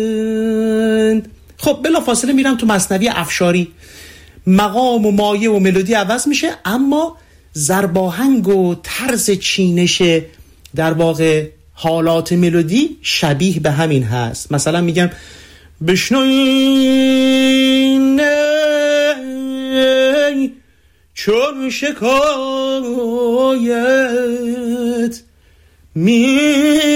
خب بلافاصله میرم تو مثنوی افشاری، مقام و مایه و ملودی عوض میشه، اما ضرباهنگ و طرز چینش در واقع حالات ملودی شبیه به همین هست. مثلا میگم بشنوین چون شکایت می